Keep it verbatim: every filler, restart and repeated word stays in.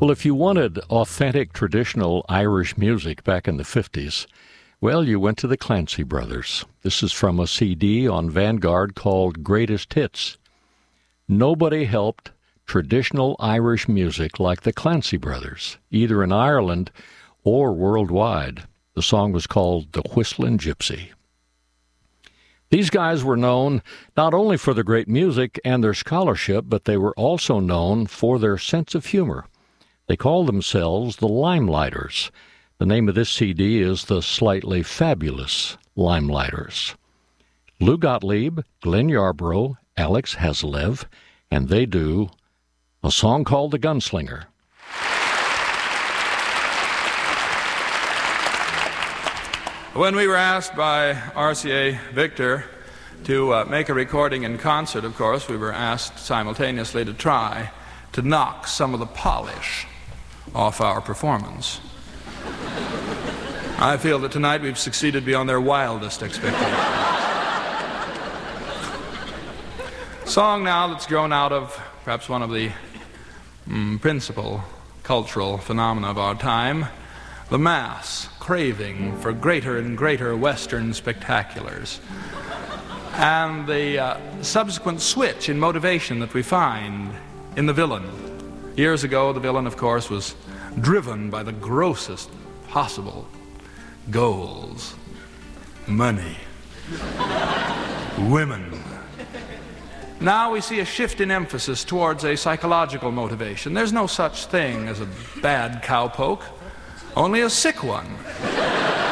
Well, if you wanted authentic traditional Irish music back in the fifties, well, you went to the Clancy Brothers. This is from a C D on Vanguard called Greatest Hits. Nobody helped traditional Irish music like the Clancy Brothers, either in Ireland or worldwide. The song was called The Whistlin' Gypsy. These guys were known not only for their great music and their scholarship, but they were also known for their sense of humor. They called themselves the Limelighters. The name of this C D is the Slightly Fabulous Limelighters. Lou Gottlieb, Glenn Yarbrough, Alex Haslev, and they do a song called The Gunslinger. When we were asked by R C A Victor to uh, make a recording in concert, of course, we were asked simultaneously to try to knock some of the polish off our performance. I feel that tonight we've succeeded beyond their wildest expectations. Song now that's grown out of perhaps one of the mm, principal cultural phenomena of our time, the mass craving for greater and greater Western spectaculars, and the uh, subsequent switch in motivation that we find in the villain. Years ago, the villain, of course, was driven by the grossest possible goals: money, women. Now we see a shift in emphasis towards a psychological motivation. There's no such thing as a bad cowpoke, only a sick one.